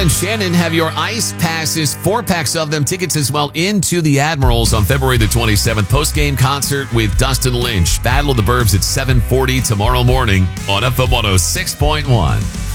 And Shannon, have your ice passes, 4-packs of them, tickets as well, into the Admirals on February the 27th. Post-game concert with Dustin Lynch. Battle of the Burbs at 7:40 tomorrow morning on FM 106.1.